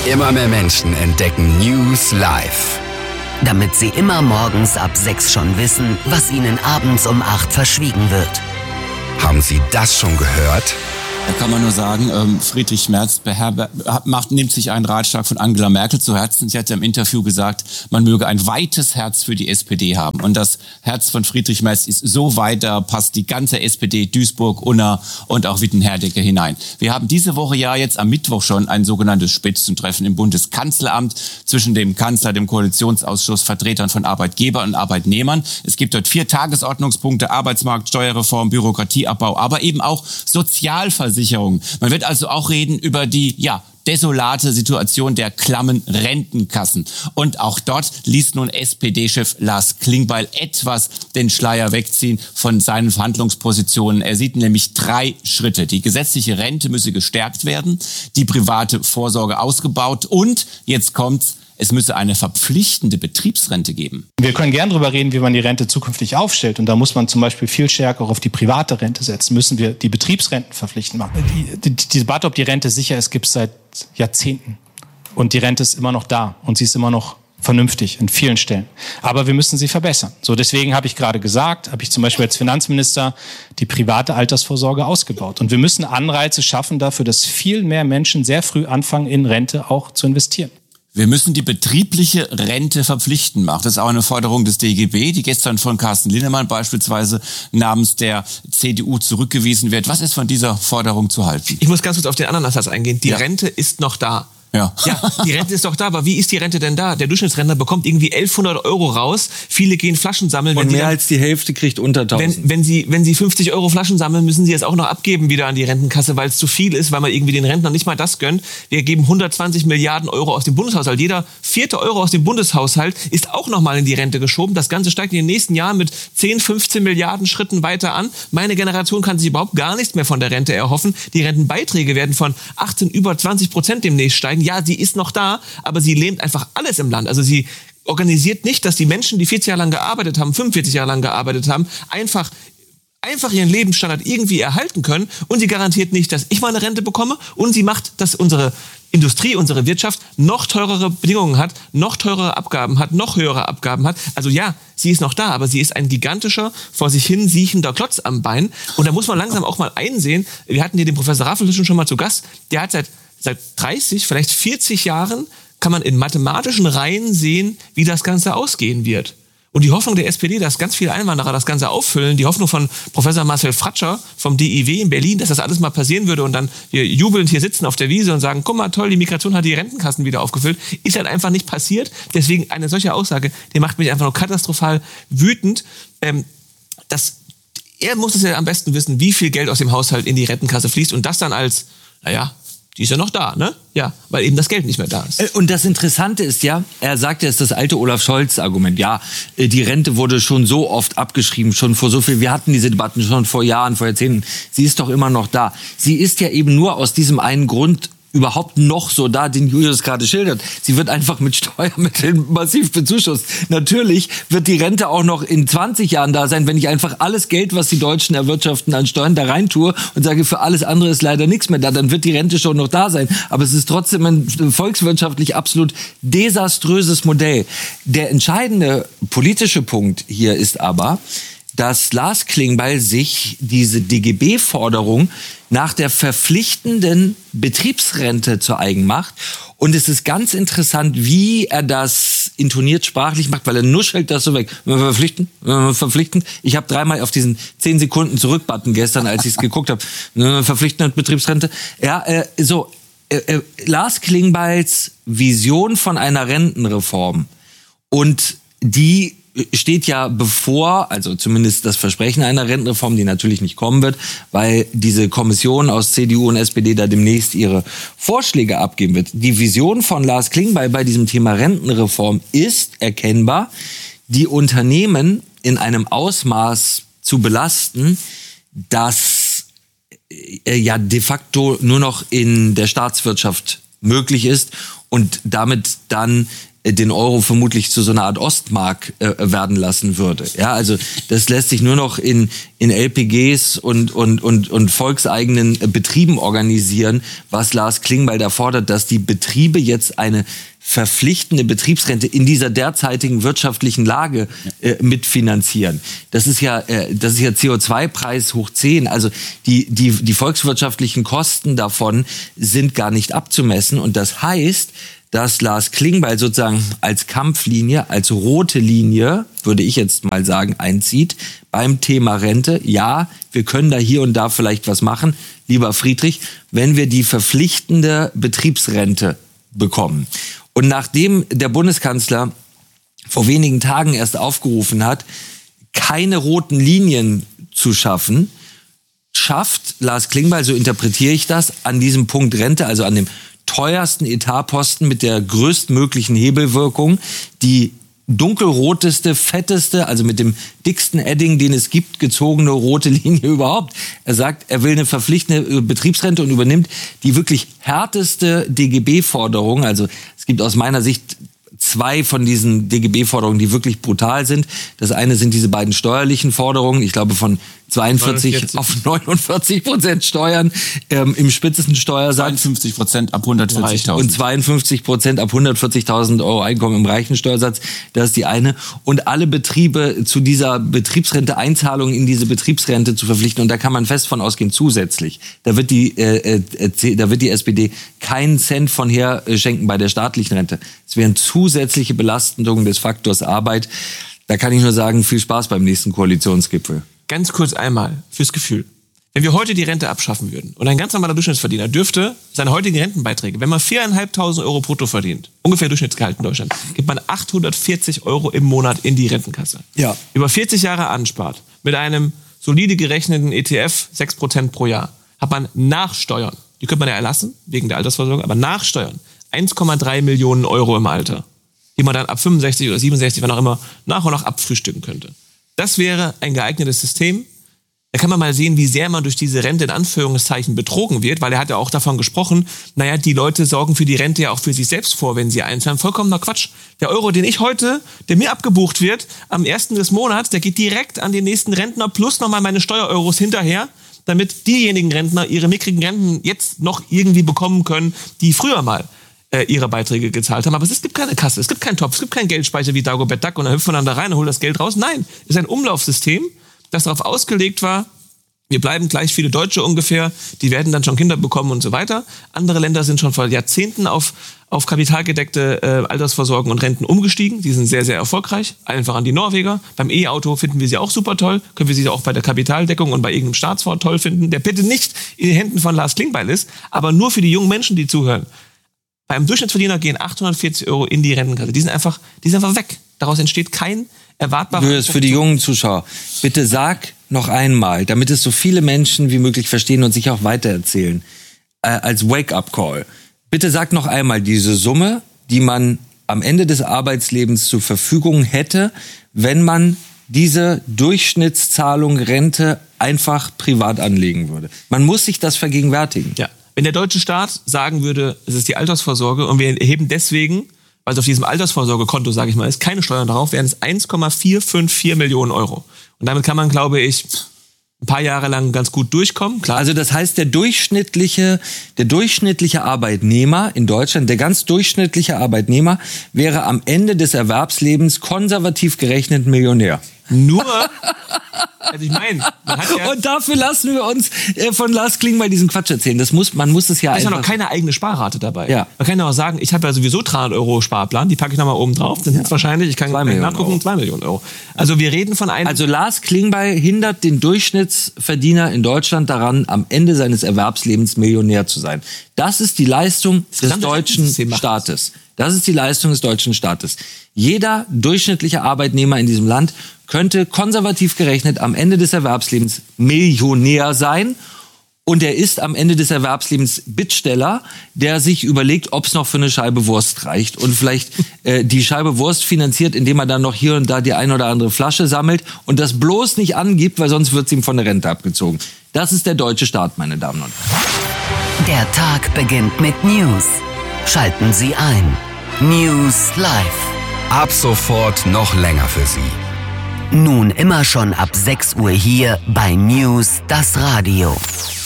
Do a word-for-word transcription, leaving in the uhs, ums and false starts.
Immer mehr Menschen entdecken News live. Damit sie immer morgens ab sechs schon wissen, was ihnen abends um acht verschwiegen wird. Haben Sie das schon gehört? Da kann man nur sagen, ähm, Friedrich Merz beherber- macht, nimmt sich einen Ratschlag von Angela Merkel zu Herzen. Sie hat ja im Interview gesagt, man möge ein weites Herz für die S P D haben. Und das Herz von Friedrich Merz ist so weit, da passt die ganze S P D, Duisburg, Unna und auch Wittenherdecke hinein. Wir haben diese Woche ja jetzt am Mittwoch schon ein sogenanntes Spitzentreffen im Bundeskanzleramt zwischen dem Kanzler, dem Koalitionsausschuss, Vertretern von Arbeitgebern und Arbeitnehmern. Es gibt dort vier Tagesordnungspunkte: Arbeitsmarkt, Steuerreform, Bürokratieabbau, aber eben auch Sozialversicherung. Man wird also auch reden über die, ja, desolate Situation der klammen Rentenkassen. Und auch dort ließ nun S P D-Chef Lars Klingbeil etwas den Schleier wegziehen von seinen Verhandlungspositionen. Er sieht nämlich drei Schritte. Die gesetzliche Rente müsse gestärkt werden, die private Vorsorge ausgebaut und, jetzt kommt's, es müsse eine verpflichtende Betriebsrente geben. Wir können gern darüber reden, wie man die Rente zukünftig aufstellt. Und da muss man zum Beispiel viel stärker auf die private Rente setzen. Müssen wir die Betriebsrenten verpflichtend machen. Die, die, die Debatte, ob die Rente sicher ist, gibt es seit Jahrzehnten. Und die Rente ist immer noch da. Und sie ist immer noch vernünftig in vielen Stellen. Aber wir müssen sie verbessern. So, deswegen habe ich gerade gesagt, habe ich zum Beispiel als Finanzminister die private Altersvorsorge ausgebaut. Und wir müssen Anreize schaffen dafür, dass viel mehr Menschen sehr früh anfangen, in Rente auch zu investieren. Wir müssen die betriebliche Rente verpflichtend machen. Das ist auch eine Forderung des D G B, die gestern von Carsten Linnemann beispielsweise namens der C D U zurückgewiesen wird. Was ist von dieser Forderung zu halten? Ich muss ganz kurz auf den anderen Ansatz eingehen. Die Ja. Rente ist noch da. Ja. Ja, die Rente ist doch da, aber wie ist die Rente denn da? Der Durchschnittsrentner bekommt irgendwie elfhundert Euro raus. Viele gehen Flaschen sammeln. Und wenn mehr dann, als die Hälfte kriegt unter tausend. Wenn, wenn, sie, wenn sie fünfzig Euro Flaschen sammeln, müssen sie es auch noch abgeben wieder an die Rentenkasse, weil es zu viel ist, weil man irgendwie den Rentnern nicht mal das gönnt. Wir geben hundertzwanzig Milliarden Euro aus dem Bundeshaushalt. Jeder vierte Euro aus dem Bundeshaushalt ist auch nochmal in die Rente geschoben. Das Ganze steigt in den nächsten Jahren mit zehn, fünfzehn Milliarden Schritten weiter an. Meine Generation kann sich überhaupt gar nichts mehr von der Rente erhoffen. Die Rentenbeiträge werden von achtzehn über zwanzig Prozent demnächst steigen. Ja, sie ist noch da. Da, aber sie lähmt einfach alles im Land. Also sie organisiert nicht, dass die Menschen, die vierzig Jahre lang gearbeitet haben, fünfundvierzig Jahre lang gearbeitet haben, einfach einfach ihren Lebensstandard irgendwie erhalten können, und sie garantiert nicht, dass ich mal eine Rente bekomme, und sie macht, dass unsere Industrie, unsere Wirtschaft noch teurere Bedingungen hat, noch teurere Abgaben hat, noch höhere Abgaben hat. Also ja, sie ist noch da, aber sie ist ein gigantischer, vor sich hin siechender Klotz am Bein. Und da muss man langsam auch mal einsehen, wir hatten hier den Professor Raffelhüschen schon mal zu Gast, der hat seit Seit dreißig, vielleicht vierzig Jahren kann man in mathematischen Reihen sehen, wie das Ganze ausgehen wird. Und die Hoffnung der S P D, dass ganz viele Einwanderer das Ganze auffüllen, die Hoffnung von Professor Marcel Fratscher vom D I W in Berlin, dass das alles mal passieren würde und dann wir jubelnd hier sitzen auf der Wiese und sagen, guck mal, toll, die Migration hat die Rentenkassen wieder aufgefüllt, ist halt einfach nicht passiert. Deswegen eine solche Aussage, die macht mich einfach nur katastrophal wütend. Ähm, das, er muss es ja am besten wissen, wie viel Geld aus dem Haushalt in die Rentenkasse fließt, und das dann als, naja, die ist ja noch da, ne? Ja, weil eben das Geld nicht mehr da ist. Und das Interessante ist ja, er sagt ja, es ist das alte Olaf Scholz-Argument. Ja, die Rente wurde schon so oft abgeschrieben, schon vor so viel. Wir hatten diese Debatten schon vor Jahren, vor Jahrzehnten. Sie ist doch immer noch da. Sie ist ja eben nur aus diesem einen Grund überhaupt noch so da, den Julius gerade schildert. Sie wird einfach mit Steuermitteln massiv bezuschusst. Natürlich wird die Rente auch noch in zwanzig Jahren da sein, wenn ich einfach alles Geld, was die Deutschen erwirtschaften, an Steuern da rein tue und sage, für alles andere ist leider nichts mehr da, dann wird die Rente schon noch da sein. Aber es ist trotzdem ein volkswirtschaftlich absolut desaströses Modell. Der entscheidende politische Punkt hier ist aber, dass Lars Klingbeil sich diese D G B-Forderung nach der verpflichtenden Betriebsrente zu eigen macht. Und es ist ganz interessant, wie er das intoniert sprachlich macht, weil er nuschelt das so weg. Verpflichtend, verpflichtend. Ich habe dreimal auf diesen zehn Sekunden Zurück-Button gestern, als ich es geguckt habe, verpflichtende Betriebsrente. Ja, äh, so, äh, äh, Lars Klingbeils Vision von einer Rentenreform, und die steht ja bevor, also zumindest das Versprechen einer Rentenreform, die natürlich nicht kommen wird, weil diese Kommission aus C D U und S P D da demnächst ihre Vorschläge abgeben wird. Die Vision von Lars Klingbeil bei diesem Thema Rentenreform ist erkennbar, die Unternehmen in einem Ausmaß zu belasten, das äh, ja de facto nur noch in der Staatswirtschaft möglich ist und damit dann äh, den Euro vermutlich zu so einer Art Ostmark äh, werden lassen würde. Ja, also das lässt sich nur noch in in L P Gs und und und und volkseigenen äh, Betrieben organisieren, was Lars Klingbeil da fordert, dass die Betriebe jetzt eine verpflichtende Betriebsrente in dieser derzeitigen wirtschaftlichen Lage äh, mitfinanzieren. Das ist ja, äh, das ist ja C O zwei Preis hoch zehn. Also die, die, die volkswirtschaftlichen Kosten davon sind gar nicht abzumessen. Und das heißt, dass Lars Klingbeil sozusagen als Kampflinie, als rote Linie, würde ich jetzt mal sagen, einzieht beim Thema Rente. Ja, wir können da hier und da vielleicht was machen, lieber Friedrich, wenn wir die verpflichtende Betriebsrente bekommen. Und nachdem der Bundeskanzler vor wenigen Tagen erst aufgerufen hat, keine roten Linien zu schaffen, schafft Lars Klingbeil, so interpretiere ich das, an diesem Punkt Rente, also an dem teuersten Etatposten mit der größtmöglichen Hebelwirkung, die dunkelroteste, fetteste, also mit dem dicksten Edding, den es gibt, gezogene rote Linie überhaupt. Er sagt, er will eine verpflichtende Betriebsrente und übernimmt die wirklich härteste D G B-Forderung. Also es gibt aus meiner Sicht zwei von diesen D G B-Forderungen, die wirklich brutal sind. Das eine sind diese beiden steuerlichen Forderungen, ich glaube von zweiundvierzig neunundvierzig auf neunundvierzig Prozent Steuern ähm, im Spitzensteuersatz. zweiundfünfzig Prozent ab hundertvierzigtausend. Und zweiundfünfzig Prozent ab hundertvierzigtausend Euro Einkommen im Reichensteuersatz. Das ist die eine. Und alle Betriebe zu dieser Betriebsrente, Einzahlungen in diese Betriebsrente zu verpflichten. Und da kann man fest von ausgehen, zusätzlich. Da wird die, äh, äh, da wird die S P D keinen Cent von her schenken bei der staatlichen Rente. Es wären zusätzliche Belastungen des Faktors Arbeit. Da kann ich nur sagen, viel Spaß beim nächsten Koalitionsgipfel. Ganz kurz einmal fürs Gefühl. Wenn wir heute die Rente abschaffen würden und ein ganz normaler Durchschnittsverdiener dürfte seine heutigen Rentenbeiträge, wenn man viertausendfünfhundert Euro brutto verdient, ungefähr Durchschnittsgehalt in Deutschland, gibt man achthundertvierzig Euro im Monat in die Rentenkasse. Ja. Über vierzig Jahre anspart, mit einem solide gerechneten E T F, sechs Prozent pro Jahr, hat man nach Steuern, die könnte man ja erlassen, wegen der Altersvorsorge, aber nach Steuern, eins Komma drei Millionen Euro im Alter, die man dann ab fünfundsechzig oder siebenundsechzig, wann auch immer, nach und nach abfrühstücken könnte. Das wäre ein geeignetes System. Da kann man mal sehen, wie sehr man durch diese Rente in Anführungszeichen betrogen wird, weil er hat ja auch davon gesprochen, naja, die Leute sorgen für die Rente ja auch für sich selbst vor, wenn sie einzahlen. Vollkommener Quatsch. Der Euro, den ich heute, der mir abgebucht wird, am ersten des Monats, der geht direkt an den nächsten Rentner plus nochmal meine Steuereuros hinterher, damit diejenigen Rentner ihre mickrigen Renten jetzt noch irgendwie bekommen können, die früher mal ihre Beiträge gezahlt haben. Aber es gibt keine Kasse, es gibt keinen Topf, es gibt keinen Geldspeicher wie Dagobert Duck und dann hüpft man dann da rein und holt das Geld raus. Nein, es ist ein Umlaufsystem, das darauf ausgelegt war, wir bleiben gleich viele Deutsche ungefähr, die werden dann schon Kinder bekommen und so weiter. Andere Länder sind schon vor Jahrzehnten auf, auf kapitalgedeckte äh, Altersvorsorgen und Renten umgestiegen. Die sind sehr, sehr erfolgreich. Einfach an die Norweger. Beim E-Auto finden wir sie auch super toll. Können wir sie auch bei der Kapitaldeckung und bei irgendeinem Staatsfonds toll finden, der bitte nicht in den Händen von Lars Klingbeil ist, aber nur für die jungen Menschen, die zuhören. Beim Durchschnittsverdiener gehen achthundertvierzig Euro in die Rentenkasse. Die sind einfach, die sind einfach weg. Daraus entsteht kein erwartbarer... Für, für die jungen Zuschauer, bitte sag noch einmal, damit es so viele Menschen wie möglich verstehen und sich auch weitererzählen, äh, als Wake-up-Call. Bitte sag noch einmal diese Summe, die man am Ende des Arbeitslebens zur Verfügung hätte, wenn man diese Durchschnittszahlung Rente einfach privat anlegen würde. Man muss sich das vergegenwärtigen. Ja. Wenn der deutsche Staat sagen würde, es ist die Altersvorsorge und wir erheben deswegen, weil es auf diesem Altersvorsorgekonto, sage ich mal, ist, keine Steuern darauf, wären es eins Komma vier fünf vier Millionen Euro. Und damit kann man, glaube ich, ein paar Jahre lang ganz gut durchkommen. Klar. Also das heißt, der durchschnittliche, der durchschnittliche Arbeitnehmer in Deutschland, der ganz durchschnittliche Arbeitnehmer, wäre am Ende des Erwerbslebens konservativ gerechnet Millionär. Nur, also ich meine, man hat ja... Und dafür lassen wir uns äh, von Lars Klingbeil diesen Quatsch erzählen. Das muss, man muss es ja einfach... Da ist ja einfach... noch keine eigene Sparrate dabei. Ja. Man kann ja auch sagen, ich habe ja sowieso dreihundert Euro Sparplan, die packe ich nochmal oben drauf, dann sind es wahrscheinlich, ich kann gleich nachgucken, zwei Millionen Euro. Also wir reden von einem... Also Lars Klingbeil hindert den Durchschnittsverdiener in Deutschland daran, am Ende seines Erwerbslebens Millionär zu sein. Das ist die Leistung des deutschen Staates. Das ist die Leistung des deutschen Staates. Jeder durchschnittliche Arbeitnehmer in diesem Land könnte konservativ gerechnet am Ende des Erwerbslebens Millionär sein. Und er ist am Ende des Erwerbslebens Bittsteller, der sich überlegt, ob es noch für eine Scheibe Wurst reicht. Und vielleicht äh, die Scheibe Wurst finanziert, indem er dann noch hier und da die ein oder andere Flasche sammelt und das bloß nicht angibt, weil sonst wird es ihm von der Rente abgezogen. Das ist der deutsche Staat, meine Damen und Herren. Der Tag beginnt mit News. Schalten Sie ein. News Live. Ab sofort noch länger für Sie. Nun immer schon ab sechs Uhr hier bei News das Radio.